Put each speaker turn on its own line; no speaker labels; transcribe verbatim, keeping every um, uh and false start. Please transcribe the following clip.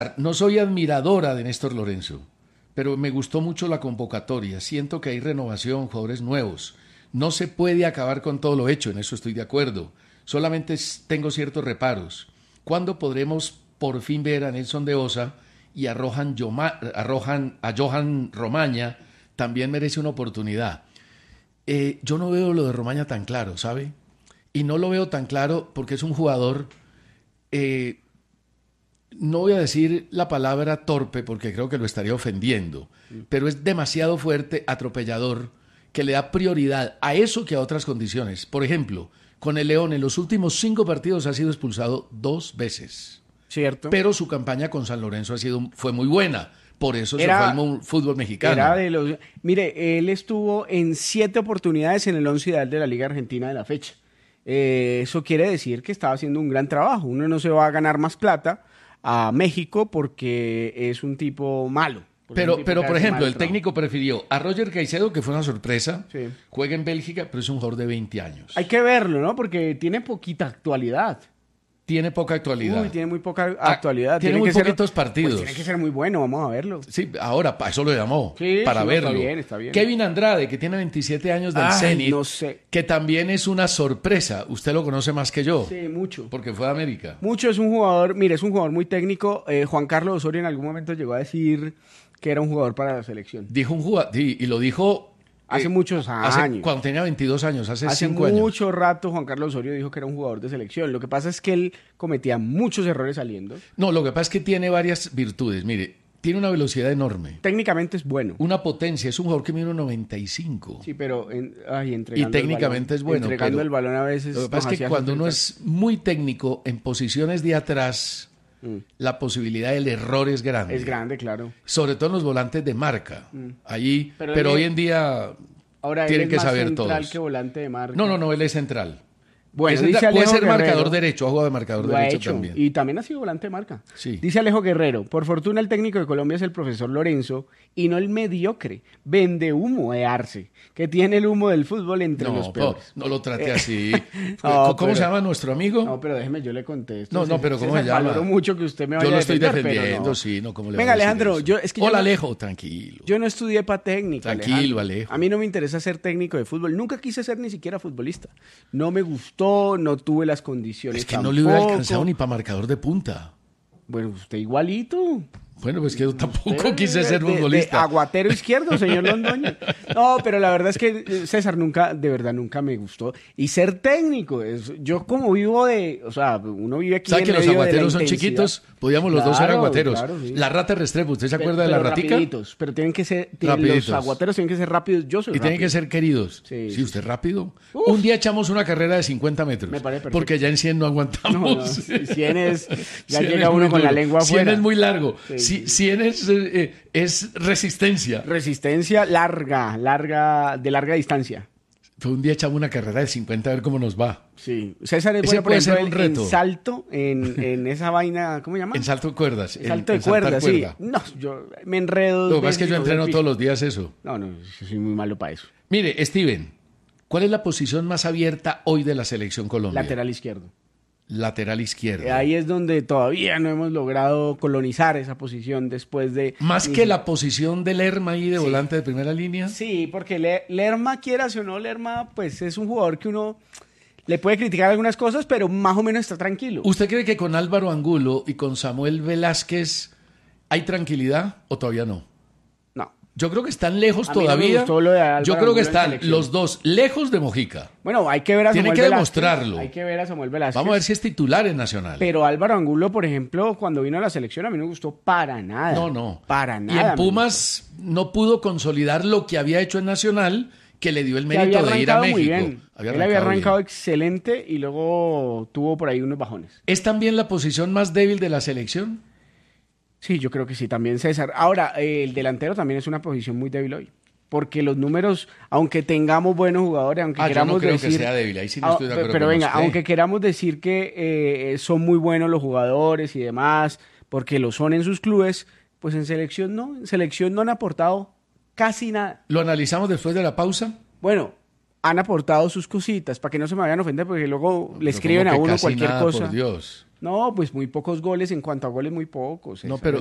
No soy admiradora de Néstor Lorenzo, pero me gustó mucho la convocatoria. Siento que hay renovación, jugadores nuevos. No se puede acabar con todo lo hecho, en eso estoy de acuerdo. Solamente tengo ciertos reparos. ¿Cuándo podremos por fin ver a Nelson de Osa y a, Rohan Yoma, a, Rohan, a Johan Romaña? También merece una oportunidad. Eh, yo no veo lo de Romaña tan claro, ¿sabe? Y no lo veo tan claro porque es un jugador, eh, no voy a decir la palabra torpe porque creo que lo estaría ofendiendo, sí. Pero es demasiado fuerte, atropellador, que le da prioridad a eso que a otras condiciones. Por ejemplo, con el León en los últimos cinco partidos ha sido expulsado dos veces.
Cierto.
Pero su campaña con San Lorenzo ha sido, fue muy buena. Por eso
era,
se fue al fútbol mexicano.
Era de los, mire, él estuvo en siete oportunidades en el once ideal de la Liga Argentina de la fecha. Eh, eso quiere decir que estaba haciendo un gran trabajo. Uno no se va a ganar más plata a México porque es un tipo malo.
Pero, pero por ejemplo, el técnico prefirió a Roger Caicedo, que fue una sorpresa, sí. Juega en Bélgica, pero es un jugador de veinte años.
Hay que verlo, ¿no? Porque tiene poquita actualidad.
Tiene poca actualidad.
Uy, tiene muy poca actualidad.
Ah, tiene, tiene muy
que
poquitos
ser,
partidos.
Pues tiene que ser muy bueno, vamos a verlo.
Sí, ahora, para eso lo llamó,
sí,
para
sí,
verlo.
Está bien, está bien.
Kevin Andrade, que tiene veintisiete años del Zenit,
no sé.
que también es una sorpresa. Usted lo conoce más que yo.
Sí, mucho.
Porque fue de América.
Mucho, es un jugador, mire, es un jugador muy técnico. Eh, Juan Carlos Osorio en algún momento llegó a decir que era un jugador para la selección.
Dijo un jugador, sí, y lo dijo...
Hace eh, muchos años.
Hace, cuando tenía veintidós años, hace,
hace
cinco años.
Hace mucho rato Juan Carlos Osorio dijo que era un jugador de selección. Lo que pasa es que él cometía muchos errores saliendo.
No, lo que pasa es que tiene varias virtudes. Mire, tiene una velocidad enorme.
Técnicamente es bueno.
Una potencia. Es un jugador que mide uno noventa y cinco.
Sí, pero en, ay, entregando
y técnicamente
el balón,
es bueno.
Entregando
pero
el balón a veces.
Lo que pasa es que cuando uno es muy técnico en posiciones de atrás... Mm. La posibilidad del error es grande.
Es grande, claro.
Sobre todo en los volantes de marca. Mm. Allí, pero, pero hoy en día
ahora
tienen
él es
que
más
saber
central
todos.
Que volante de marca.
No, no, no, él es central.
Bueno,
es
dice
central, puede ser
Guerrero,
marcador derecho, ha jugado de marcador
lo
derecho
ha hecho,
también.
Y también ha sido volante de marca.
Sí.
Dice Alejo Guerrero, por fortuna el técnico de Colombia es el profesor Lorenzo y no el mediocre, vende humo de Arce, que tiene el humo del fútbol entre
no,
los peores.
No, no lo trate así.
no,
¿Cómo
pero,
se llama nuestro amigo?
No, pero déjeme, yo le contesto.
No, no, pero ¿cómo se llama?
Valoro mucho que usted me vaya
Yo lo
a
estoy
defender,
defendiendo,
no.
sí, no, ¿cómo le
Venga,
voy a decir
Alejandro,
eso?
yo es que
Hola,
yo no,
Alejo, tranquilo.
Yo no estudié para técnico,
Tranquilo,
Alejandro.
Alejo.
A mí no me interesa ser técnico de fútbol. Nunca quise ser ni siquiera futbolista. No me gustó, no tuve las condiciones.
Es que
tampoco.
no le hubiera alcanzado ni para marcador de punta.
Bueno, usted igualito.
Bueno, pues que yo tampoco
Usted
quise ser
de,
futbolista.
De aguatero izquierdo, señor Londoño. No, pero la verdad es que César nunca, de verdad, nunca me gustó. Y ser técnico, es, yo como vivo de, o sea, uno vive aquí
¿Sabe
en
que los
medio
aguateros
de
son
la
chiquitos? Podíamos los
claro,
dos ser aguateros.
Claro, sí.
La rata Restrepo, ¿usted se acuerda
pero,
de la
pero
ratica?
Rapiditos, pero tienen que ser, tienen, los aguateros tienen que ser rápidos. Yo soy
Y
rápido.
tienen que ser queridos.
Sí,
sí usted es rápido.
Uf.
Un día echamos una carrera de cincuenta metros.
Me parece perfecto.
Porque ya en cien no aguantamos.
No, no. cien es, ya
cien
llega
es
uno con
duro.
la lengua afuera.
cien es muy largo.
Sí.
cien es, eh, es resistencia.
Resistencia larga, larga, de larga distancia.
Fue un día echamos una carrera de cincuenta a ver cómo nos va.
Sí. César es
Ese
bueno, por
puede
ejemplo,
ser un reto.
en salto, en, en esa vaina, ¿cómo se llama?
En salto de cuerdas.
En salto
en,
de cuerdas, sí.
cuerda.
No, yo me enredo.
Lo que pasa es que yo entreno todos los días eso.
No, no, yo soy muy malo para eso.
Mire, Steven, ¿cuál es la posición más abierta hoy de la selección Colombia?
Lateral izquierdo.
Lateral izquierdo.
Ahí es donde todavía no hemos logrado colonizar esa posición después de...
Más que la posición de Lerma ahí de
sí.
volante de primera línea.
Sí, porque Le- Lerma, quieras o no, Lerma, pues es un jugador que uno le puede criticar algunas cosas, pero más o menos está tranquilo.
¿Usted cree que con Álvaro Angulo y con Samuel Velázquez hay tranquilidad o todavía no?
No.
Yo creo que están lejos
A mí no me
todavía.
gustó lo de Álvaro
Yo creo que
Angulo en
están
selección.
los dos lejos de Mojica.
Bueno, hay que ver a
Tiene
Samuel
que
Velázquez.
demostrarlo.
Hay que ver a Samuel Velázquez.
Vamos a ver si es titular en Nacional.
Pero Álvaro Angulo, por ejemplo, cuando vino a la selección, a mí no me gustó para nada.
No, no.
Para
Y
nada.
en Pumas no pudo consolidar lo que había hecho en Nacional, que le dio el
Que
mérito
había
de ir a
arrancado muy
México.
bien.
Había
Él había
arrancado
arrancado
bien.
excelente y luego tuvo por ahí unos bajones.
¿Es también la posición más débil de la selección?
Sí, yo creo que sí, también César. Ahora, eh, el delantero también es una posición muy débil hoy. Porque los números, aunque tengamos buenos jugadores, aunque
Ah,
queramos
yo no creo
decir...
que sea débil, ahí sí no
Ah,
estoy de acuerdo
Pero
con
venga,
usted.
aunque queramos decir que eh, son muy buenos los jugadores y demás, porque lo son en sus clubes, pues en selección no, en selección no han aportado casi nada.
¿Lo analizamos después de la pausa?
Bueno, han aportado sus cositas, para que no se me vayan a ofender, porque luego le
Pero
escriben
¿cómo
a
que
uno
casi
cualquier
nada,
cosa.
Por Dios.
No, pues muy pocos goles, en cuanto a goles muy pocos.
No,
Esa
pero